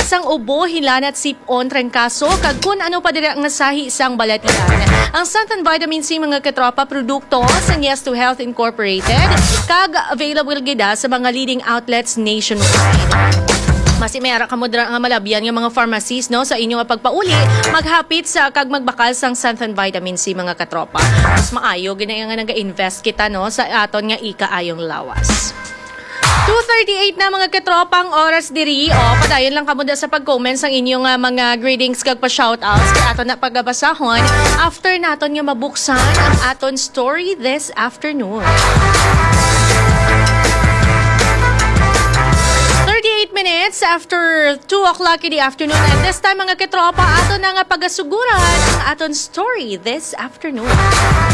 sang ubo, hilanat sipon, trangkaso, kag kun ano pa dira nga sahi isang balatian. Ang Santan Vitamin C mga katropa produkto sa Yes to Health Incorporated kag available gida sa mga leading outlets nationwide. Masimera ka mo nga malabyan yung mga pharmacies no sa inyong pagpauli maghapit sa kag magbakal sang Santan Vitamin C mga katropa. Mas maayo ginaya nga nag-invest kita no sa aton nga ikaayong lawas. 2:38 na mga katropang oras diri. Padayon lang kamo sa pag-comments ang inyong mga greetings kag pa-shoutouts kay aton na pagabasahon after naton nga mabuksan ang aton story this afternoon. 38 minutes after 2 o'clock in the afternoon. And this time mga katropa, ato na nga pagasuguran ang aton story this afternoon.